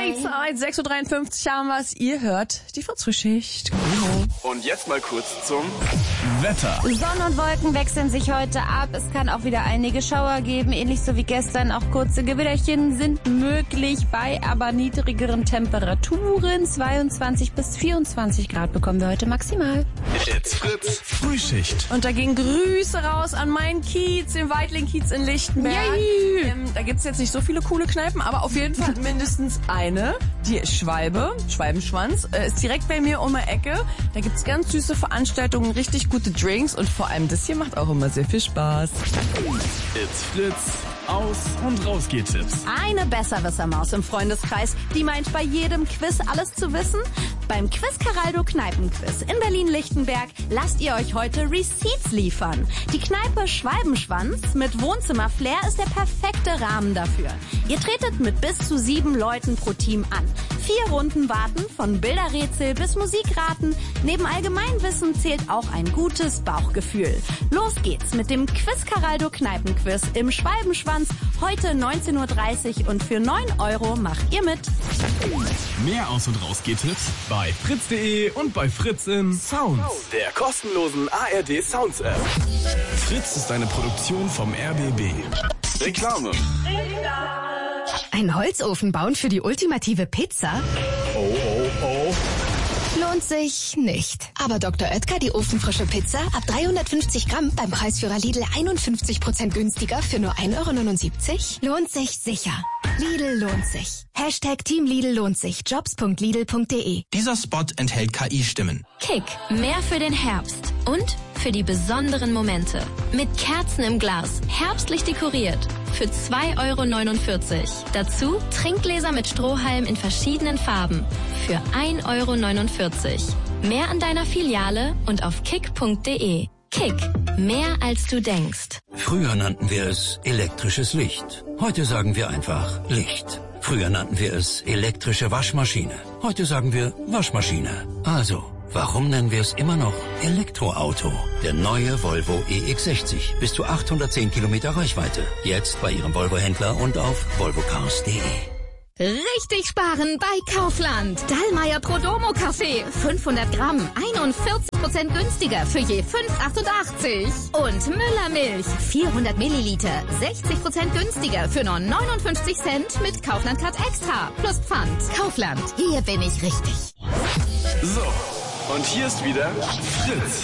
Hey, Zeit, 6.53 Uhr haben wir's. Ihr hört die Fritz-Frühschicht. Und jetzt mal kurz zum Wetter. Sonne und Wolken wechseln sich heute ab. Es kann auch wieder einige Schauer geben, ähnlich so wie gestern. Auch kurze Gewitterchen sind möglich bei aber niedrigeren Temperaturen. 22 bis 24 Grad bekommen wir heute maximal. It's Fritz Frühschicht. Und da gehen Grüße raus an meinen Kiez, den Weidling-Kiez in Lichtenberg. Da gibt's jetzt nicht so viele coole Kneipen, aber auf jeden Fall mindestens eine. Die Schwalbenschwanz, ist direkt bei mir um die Ecke. Da gibt's ganz süße Veranstaltungen, richtig gute Drinks und vor allem das hier macht auch immer sehr viel Spaß. It's Fritz. Aus- und Rausgeht-Tipps. Eine Besserwisser-Maus im Freundeskreis, die meint bei jedem Quiz alles zu wissen. Beim Quiz-Caraldo Kneipenquiz in Berlin-Lichtenberg lasst ihr euch heute Receipts liefern. Die Kneipe Schwalbenschwanz mit Wohnzimmer-Flair ist der perfekte Rahmen dafür. Ihr tretet mit bis zu 7 Leuten pro Team an. 4 Runden warten, von Bilderrätsel bis Musikraten. Neben Allgemeinwissen zählt auch ein gutes Bauchgefühl. Los geht's mit dem Quiz-Caraldo Kneipenquiz im Schwalbenschwanz. Heute 19.30 Uhr und für 9 € macht ihr mit. Mehr Aus- und Rausgeht-Tipps bei fritz.de und bei Fritz in Sounds. der kostenlosen ARD Sounds App. Fritz ist eine Produktion vom RBB. Reklame. Ein Holzofen bauen für die ultimative Pizza? Oh. Lohnt sich nicht. Aber Dr. Oetker, die ofenfrische Pizza, ab 350 Gramm beim Preisführer Lidl 51% günstiger für nur 1,79 €? Lohnt sich sicher. Lidl lohnt sich. Hashtag Team Lidl lohnt sich. Jobs.lidl.de. Dieser Spot enthält KI-Stimmen. Kick, mehr für den Herbst und für die besonderen Momente. Mit Kerzen im Glas, herbstlich dekoriert. Für 2,49 €. Dazu Trinkgläser mit Strohhalm in verschiedenen Farben. Für 1,49 €. Mehr an deiner Filiale und auf kick.de. Kick, mehr als du denkst. Früher nannten wir es elektrisches Licht. Heute sagen wir einfach Licht. Früher nannten wir es elektrische Waschmaschine. Heute sagen wir Waschmaschine. Also, warum nennen wir es immer noch Elektroauto? Der neue Volvo EX60. Bis zu 810 Kilometer Reichweite. Jetzt bei Ihrem Volvo-Händler und auf volvocars.de. Richtig sparen bei Kaufland. Dallmayr Prodomo Kaffee. 500 Gramm. 41% günstiger für je 5,88. Und Müller Milch. 400 Milliliter. 60% günstiger für nur 59 Cent mit Kaufland Card Extra. Plus Pfand. Kaufland. Hier bin ich richtig. So, und hier ist wieder Fritz.